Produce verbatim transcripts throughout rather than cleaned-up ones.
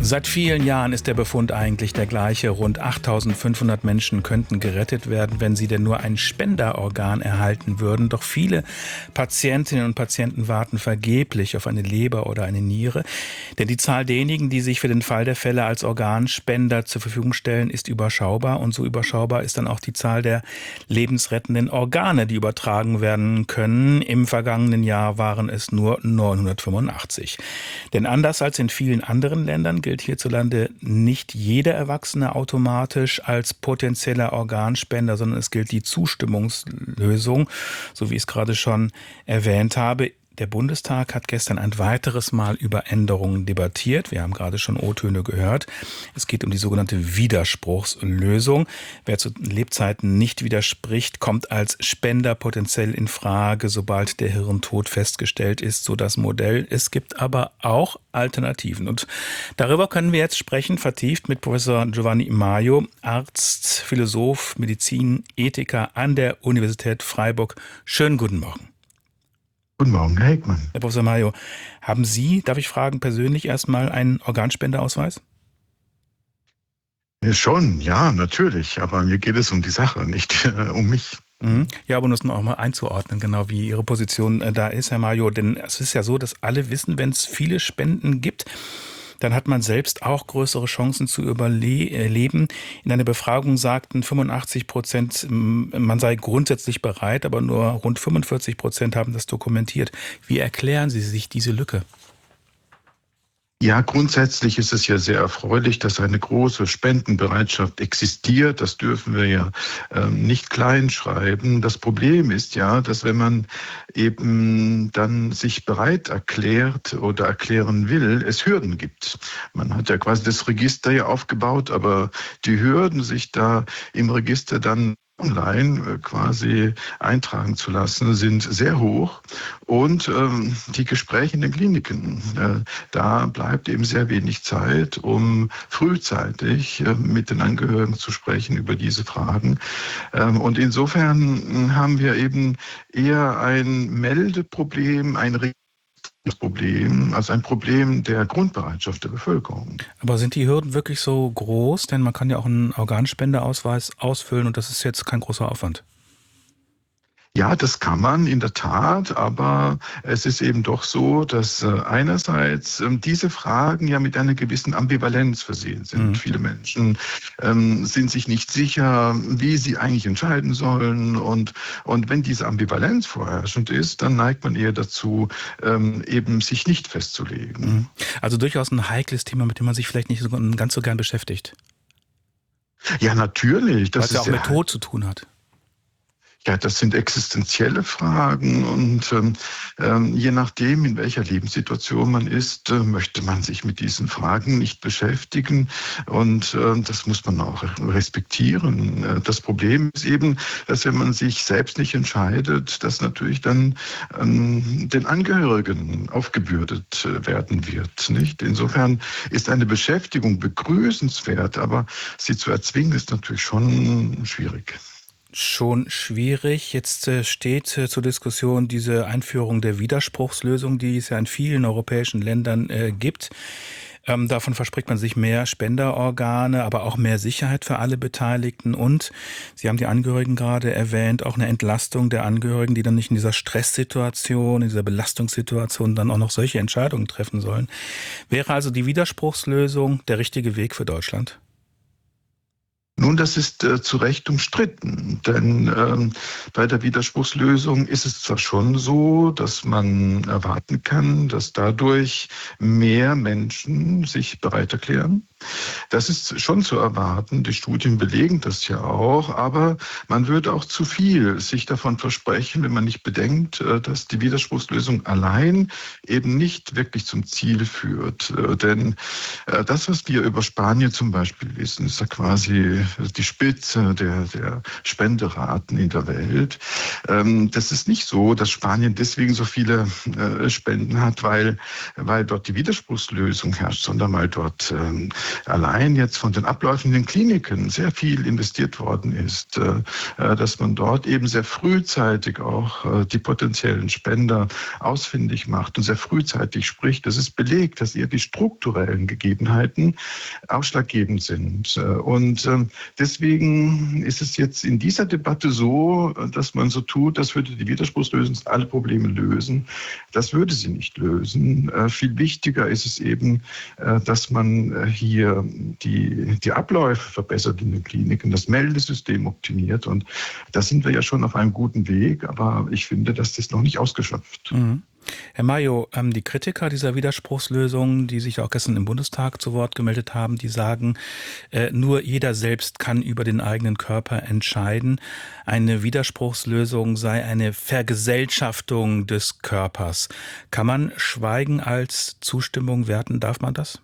Seit vielen Jahren ist der Befund eigentlich der gleiche. Rund achttausendfünfhundert Menschen könnten gerettet werden, wenn sie denn nur ein Spenderorgan erhalten würden. Doch viele Patientinnen und Patienten warten vergeblich auf eine Leber oder eine Niere. Denn die Zahl derjenigen, die sich für den Fall der Fälle als Organspender zur Verfügung stellen, ist überschaubar. Und so überschaubar ist dann auch die Zahl der lebensrettenden Organe, die übertragen werden können. Im vergangenen Jahr waren es nur neunhundertfünfundachtzig. Denn anders als in vielen anderen Ländern gilt hierzulande nicht jeder Erwachsene automatisch als potenzieller Organspender, sondern es gilt die Zustimmungslösung, so wie ich es gerade schon erwähnt habe. Der Bundestag hat gestern ein weiteres Mal über Änderungen debattiert. Wir haben gerade schon O-Töne gehört. Es geht um die sogenannte Widerspruchslösung. Wer zu Lebzeiten nicht widerspricht, kommt als Spender potenziell in Frage, sobald der Hirntod festgestellt ist, so das Modell. Es gibt aber auch Alternativen. Und darüber können wir jetzt sprechen, vertieft mit Professor Giovanni Maio, Arzt, Philosoph, Medizin, Ethiker an der Universität Freiburg. Schönen guten Morgen. Guten Morgen, Herr Heckmann. Herr Professor Maio, haben Sie, darf ich fragen, persönlich erstmal einen Organspenderausweis? Ja, schon, ja, natürlich. Aber mir geht es um die Sache, nicht äh, um mich. Mhm. Ja, aber nur es noch mal einzuordnen, genau wie Ihre Position äh, da ist, Herr Maio. Denn es ist ja so, dass alle wissen, wenn es viele Spenden gibt, dann hat man selbst auch größere Chancen zu überleben. In einer Befragung sagten fünfundachtzig Prozent, man sei grundsätzlich bereit, aber nur rund fünfundvierzig Prozent haben das dokumentiert. Wie erklären Sie sich diese Lücke? Ja, grundsätzlich ist es ja sehr erfreulich, dass eine große Spendenbereitschaft existiert. Das dürfen wir ja ähm, nicht kleinschreiben. Das Problem ist ja, dass wenn man eben dann sich bereit erklärt oder erklären will, es Hürden gibt. Man hat ja quasi das Register ja aufgebaut, aber die Hürden, sich da im Register dann online quasi eintragen zu lassen, sind sehr hoch. Und ähm, die Gespräche in den Kliniken, äh, da bleibt eben sehr wenig Zeit, um frühzeitig äh, mit den Angehörigen zu sprechen über diese Fragen. Ähm, und insofern haben wir eben eher ein Meldeproblem, ein Problem, also ein Problem der Grundbereitschaft der Bevölkerung. Aber sind die Hürden wirklich so groß? Denn man kann ja auch einen Organspenderausweis ausfüllen und das ist jetzt kein großer Aufwand. Ja, das kann man in der Tat, aber es ist eben doch so, dass äh, einerseits ähm, diese Fragen ja mit einer gewissen Ambivalenz versehen sind. Mhm. Viele Menschen ähm, sind sich nicht sicher, wie sie eigentlich entscheiden sollen. Und, und wenn diese Ambivalenz vorherrschend ist, dann neigt man eher dazu, ähm, eben sich nicht festzulegen. Mhm. Also durchaus ein heikles Thema, mit dem man sich vielleicht nicht so, ganz so gern beschäftigt. Ja, natürlich. Das Weil es ja auch mit Tod zu tun hat. Ja, das sind existenzielle Fragen und ähm, je nachdem, in welcher Lebenssituation man ist, äh, möchte man sich mit diesen Fragen nicht beschäftigen und äh, das muss man auch respektieren. Das Problem ist eben, dass wenn man sich selbst nicht entscheidet, dass natürlich dann ähm, den Angehörigen aufgebürdet werden wird. Nicht? Insofern ist eine Beschäftigung begrüßenswert, aber sie zu erzwingen ist natürlich schon schwierig. Schon schwierig. Jetzt äh, steht äh, zur Diskussion diese Einführung der Widerspruchslösung, die es ja in vielen europäischen Ländern äh, gibt. Ähm, davon verspricht man sich mehr Spenderorgane, aber auch mehr Sicherheit für alle Beteiligten. Und Sie haben die Angehörigen gerade erwähnt, auch eine Entlastung der Angehörigen, die dann nicht in dieser Stresssituation, in dieser Belastungssituation dann auch noch solche Entscheidungen treffen sollen. Wäre also die Widerspruchslösung der richtige Weg für Deutschland? Nun, das ist äh, zu Recht umstritten, denn ähm, bei der Widerspruchslösung ist es zwar schon so, dass man erwarten kann, dass dadurch mehr Menschen sich bereit erklären. Das ist schon zu erwarten, die Studien belegen das ja auch, aber man würde auch zu viel sich davon versprechen, wenn man nicht bedenkt, äh, dass die Widerspruchslösung allein eben nicht wirklich zum Ziel führt. Äh, denn äh, das, was wir über Spanien zum Beispiel wissen, ist ja quasi die Spitze der, der Spenderaten in der Welt. Ähm, das ist nicht so, dass Spanien deswegen so viele äh, Spenden hat, weil, weil dort die Widerspruchslösung herrscht, sondern weil dort ähm, allein jetzt von den Abläufen in den Kliniken sehr viel investiert worden ist, äh, dass man dort eben sehr frühzeitig auch äh, die potenziellen Spender ausfindig macht und sehr frühzeitig spricht. Das ist belegt, dass eher die strukturellen Gegebenheiten ausschlaggebend sind. Und äh, deswegen ist es jetzt in dieser Debatte so, dass man so tut, das würde die Widerspruchslösung alle Probleme lösen. Das würde sie nicht lösen. Äh, viel wichtiger ist es eben, äh, dass man äh, hier die, die Abläufe verbessert in den Kliniken, das Meldesystem optimiert. Und da sind wir ja schon auf einem guten Weg, aber ich finde, dass das noch nicht ausgeschöpft. Mhm. Herr Mayo, ähm, die Kritiker dieser Widerspruchslösung, die sich auch gestern im Bundestag zu Wort gemeldet haben, die sagen, äh, nur jeder selbst kann über den eigenen Körper entscheiden. Eine Widerspruchslösung sei eine Vergesellschaftung des Körpers. Kann man Schweigen als Zustimmung werten? Darf man das?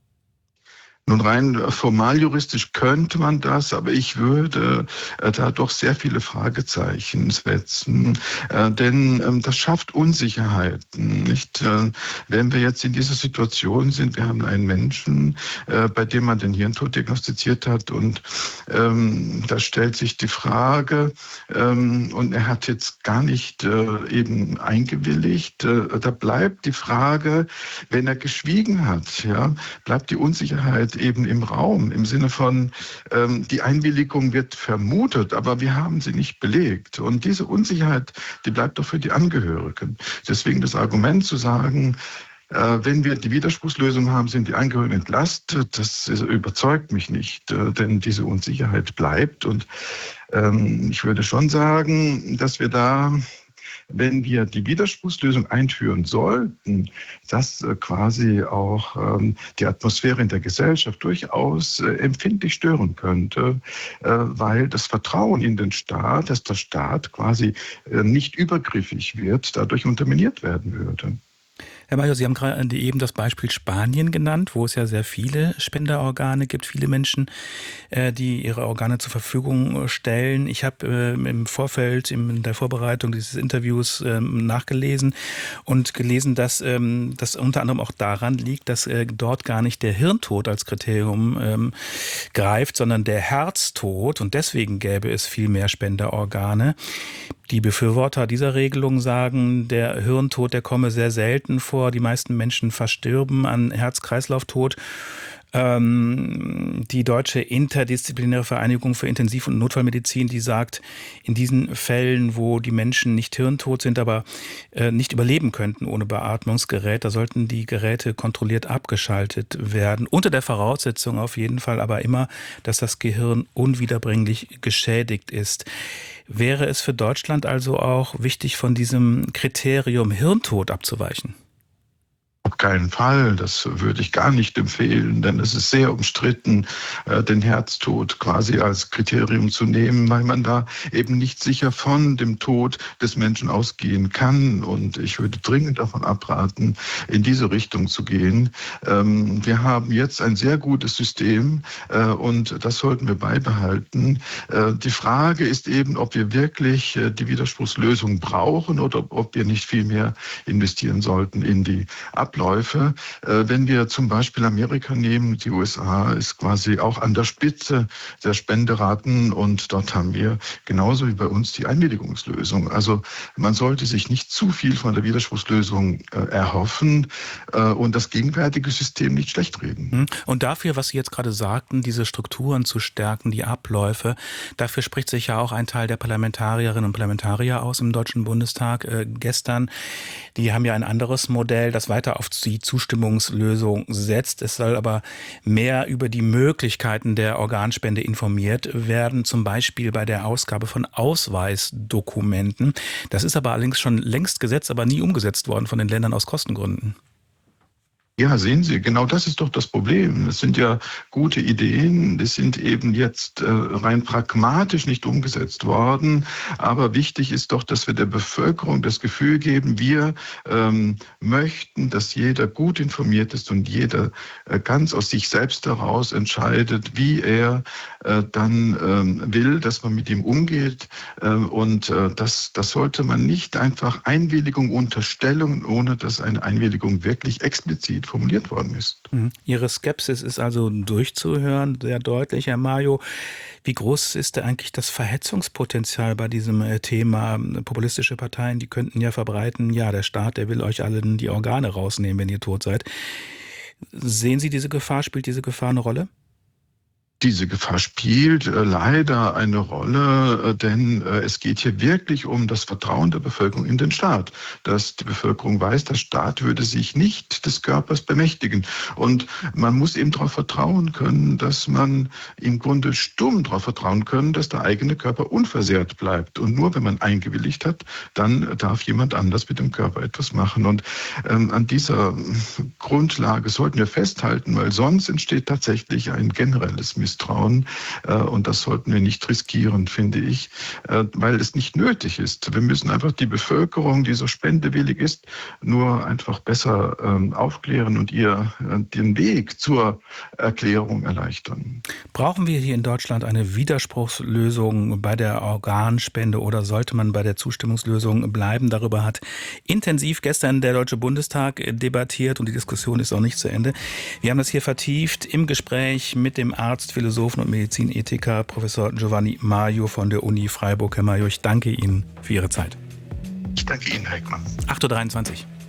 Nun rein formal juristisch könnte man das, aber ich würde äh, da doch sehr viele Fragezeichen setzen, äh, denn ähm, das schafft Unsicherheiten. Nicht? Äh, wenn wir jetzt in dieser Situation sind, wir haben einen Menschen, äh, bei dem man den Hirntod diagnostiziert hat und ähm, da stellt sich die Frage, ähm, und er hat jetzt gar nicht äh, eben eingewilligt, äh, da bleibt die Frage, wenn er geschwiegen hat, ja, bleibt die Unsicherheit eben im Raum, im Sinne von, ähm, die Einwilligung wird vermutet, aber wir haben sie nicht belegt. Und diese Unsicherheit, die bleibt doch für die Angehörigen. Deswegen das Argument zu sagen, äh, wenn wir die Widerspruchslösung haben, sind die Angehörigen entlastet, das überzeugt mich nicht, äh, denn diese Unsicherheit bleibt. Und ähm, ich würde schon sagen, dass wir da, wenn wir die Widerspruchslösung einführen sollten, das äh, quasi auch ähm, die Atmosphäre in der Gesellschaft durchaus äh, empfindlich stören könnte, äh, weil das Vertrauen in den Staat, dass der Staat quasi äh, nicht übergriffig wird, dadurch unterminiert werden würde. Herr Mayo, Sie haben gerade eben das Beispiel Spanien genannt, wo es ja sehr viele Spenderorgane gibt, viele Menschen, die ihre Organe zur Verfügung stellen. Ich habe im Vorfeld, in der Vorbereitung dieses Interviews nachgelesen und gelesen, dass das unter anderem auch daran liegt, dass dort gar nicht der Hirntod als Kriterium greift, sondern der Herztod, und deswegen gäbe es viel mehr Spenderorgane. Die Befürworter dieser Regelung sagen, der Hirntod, der komme sehr selten vor. Die meisten Menschen verstirben an Herz-Kreislauf-Tod. Ähm, die Deutsche Interdisziplinäre Vereinigung für Intensiv- und Notfallmedizin, die sagt, in diesen Fällen, wo die Menschen nicht hirntot sind, aber äh, nicht überleben könnten ohne Beatmungsgerät, da sollten die Geräte kontrolliert abgeschaltet werden. Unter der Voraussetzung auf jeden Fall aber immer, dass das Gehirn unwiederbringlich geschädigt ist. Wäre es für Deutschland also auch wichtig, von diesem Kriterium Hirntod abzuweichen? Auf keinen Fall, das würde ich gar nicht empfehlen, denn es ist sehr umstritten, den Herztod quasi als Kriterium zu nehmen, weil man da eben nicht sicher von dem Tod des Menschen ausgehen kann. Und ich würde dringend davon abraten, in diese Richtung zu gehen. Wir haben jetzt ein sehr gutes System und das sollten wir beibehalten. Die Frage ist eben, ob wir wirklich die Widerspruchslösung brauchen oder ob wir nicht viel mehr investieren sollten in die Abläufe. Wenn wir zum Beispiel Amerika nehmen, die U S A ist quasi auch an der Spitze der Spenderaten und dort haben wir genauso wie bei uns die Einwilligungslösung. Also man sollte sich nicht zu viel von der Widerspruchslösung erhoffen und das gegenwärtige System nicht schlecht reden. Und dafür, was Sie jetzt gerade sagten, diese Strukturen zu stärken, die Abläufe, dafür spricht sich ja auch ein Teil der Parlamentarierinnen und Parlamentarier aus im Deutschen Bundestag äh, gestern. Die haben ja ein anderes Modell, das weiter auf die Zustimmungslösung setzt. Es soll aber mehr über die Möglichkeiten der Organspende informiert werden, zum Beispiel bei der Ausgabe von Ausweisdokumenten. Das ist aber allerdings schon längst gesetzt, aber nie umgesetzt worden von den Ländern aus Kostengründen. Ja, sehen Sie, genau das ist doch das Problem. Es sind ja gute Ideen, die sind eben jetzt äh, rein pragmatisch nicht umgesetzt worden. Aber wichtig ist doch, dass wir der Bevölkerung das Gefühl geben, wir ähm, möchten, dass jeder gut informiert ist und jeder äh, ganz aus sich selbst heraus entscheidet, wie er äh, dann ähm, will, dass man mit ihm umgeht. Äh, und äh, das, das sollte man nicht einfach Einwilligung unterstellen, ohne dass eine Einwilligung wirklich explizit formuliert worden ist. Mhm. Ihre Skepsis ist also durchzuhören, sehr deutlich, Herr Mayo. Wie groß ist da eigentlich das Verhetzungspotenzial bei diesem äh, Thema? Populistische Parteien, die könnten ja verbreiten, ja, der Staat, der will euch allen die Organe rausnehmen, wenn ihr tot seid. Sehen Sie diese Gefahr? Spielt diese Gefahr eine Rolle? Diese Gefahr spielt äh, leider eine Rolle, äh, denn äh, es geht hier wirklich um das Vertrauen der Bevölkerung in den Staat. Dass die Bevölkerung weiß, der Staat würde sich nicht des Körpers bemächtigen. Und man muss eben darauf vertrauen können, dass man im Grunde stumm darauf vertrauen können, dass der eigene Körper unversehrt bleibt. Und nur wenn man eingewilligt hat, dann darf jemand anders mit dem Körper etwas machen. Und ähm, an dieser Grundlage sollten wir festhalten, weil sonst entsteht tatsächlich ein generelles Misstrauen. Misstrauen. Und das sollten wir nicht riskieren, finde ich, weil es nicht nötig ist. Wir müssen einfach die Bevölkerung, die so spendewillig ist, nur einfach besser aufklären und ihr den Weg zur Erklärung erleichtern. Brauchen wir hier in Deutschland eine Widerspruchslösung bei der Organspende oder sollte man bei der Zustimmungslösung bleiben? Darüber hat intensiv gestern der Deutsche Bundestag debattiert und die Diskussion ist auch nicht zu Ende. Wir haben das hier vertieft im Gespräch mit dem Arzt, Philosophen und Medizinethiker Professor Giovanni Mayo von der Uni Freiburg. Herr Mayo, ich danke Ihnen für Ihre Zeit. Ich danke Ihnen, Herr Heckmann. acht Uhr dreiundzwanzig.